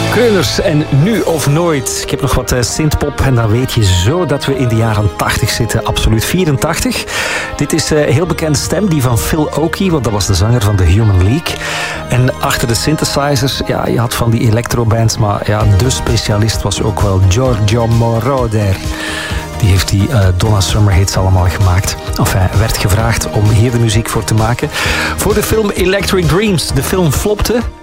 Kreuners en Nu of Nooit. Ik heb nog wat synthpop en dan weet je zo dat we in de jaren 80 zitten. Absoluut 84. Dit is een heel bekende stem, die van Phil Oakey, want dat was de zanger van The Human League. En achter de synthesizers, ja, je had van die electrobands, maar ja, de specialist was ook wel Giorgio Moroder. Die heeft die Donna Summer hits allemaal gemaakt. Enfin, werd gevraagd om hier de muziek voor te maken. Voor de film Electric Dreams. De film flopte.